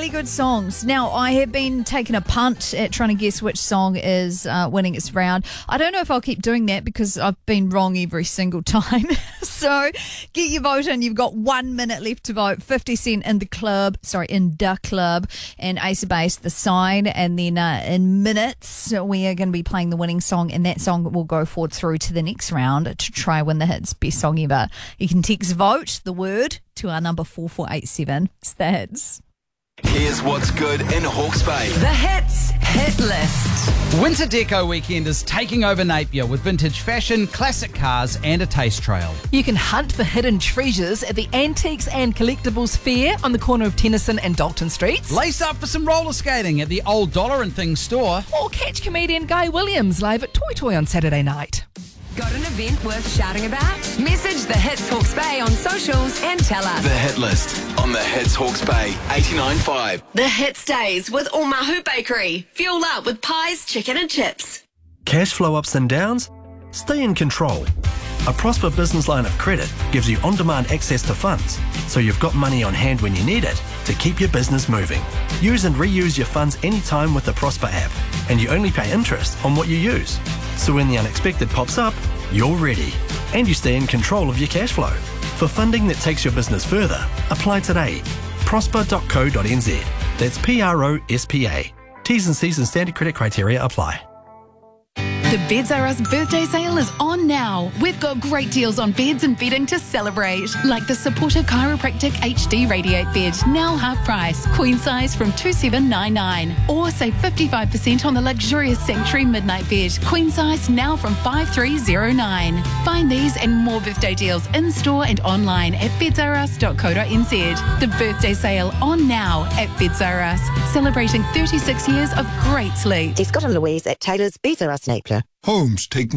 really good songs. Now, I have been taking a punt at trying to guess which song is winning its round. I don't know if I'll keep doing that because I've been wrong every single time. So get your vote in. You've got 1 minute left to vote. 50 Cent in the club, and Ace of Base, The Sign. And then in minutes, we are going to be playing the winning song, and that song will go forward through to the next round to try win the Hits Best Song Ever. You can text vote, the word, to our number 4487. It's the Hits. Here's what's good in Hawke's Bay. The Hits Hit List. Winter Deco Weekend is taking over Napier with vintage fashion, classic cars and a taste trail. You can hunt for hidden treasures at the Antiques and Collectibles Fair on the corner of Tennyson and Dalton Streets. Lace up for some roller skating at the Old Dollar and Things store. Or catch comedian Guy Williams live at Toy Toy on Saturday night. Got an event worth shouting about? Message the Hits Hawke's Bay on socials and tell us. The Hit List on the Hits Hawke's Bay 89.5. The Hits Days with Omahu Bakery. Fuel up with pies, chicken and chips. Cash flow ups and downs? Stay in control. A Prosper business line of credit gives you on-demand access to funds, so you've got money on hand when you need it to keep your business moving. Use and reuse your funds anytime with the Prosper app, and you only pay interest on what you use. So when the unexpected pops up, you're ready, and you stay in control of your cash flow. For funding that takes your business further, apply today. Prosper.co.nz. That's PROSPA. T's and C's and standard credit criteria apply. The Beds R Us birthday sale is on now. We've got great deals on beds and bedding to celebrate, like the supportive chiropractic HD Radiate bed, now half price, queen size from $2,799. Or save 55% on the luxurious Sanctuary Midnight bed, queen size now from $5,309. Find these and more birthday deals in store and online at bedsrus.co.nz. The birthday sale on now at Beds R Us, celebrating 36 years of great sleep. Scott and Louise at Taylor's Beds R Us Napier. Homes taking